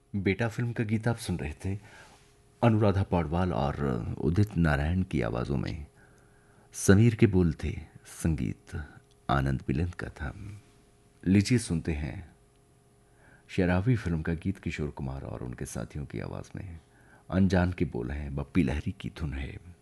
बेटा फिल्म का गीत आप सुन रहे थे अनुराधा पौडवाल और उदित नारायण की आवाज़ों में। समीर के बोल थे, संगीत आनंद बिलंद का था। लीजिए सुनते हैं शराबी फिल्म का गीत किशोर कुमार और उनके साथियों की आवाज़ में। अनजान के बोल हैं, बप्पी लहरी की धुन है।